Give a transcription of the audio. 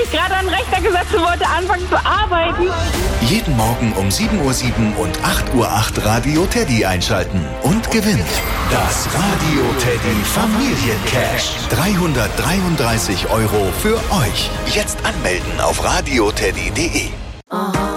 gerade an den Rechner gesetzt und wollte anfangen zu arbeiten. Jeden Morgen um 7:07 Uhr und 8:08 Uhr Radio Teddy einschalten und gewinnt das Radio Teddy Familiencash. 333 € für euch. Jetzt anmelden auf radioteddy.de.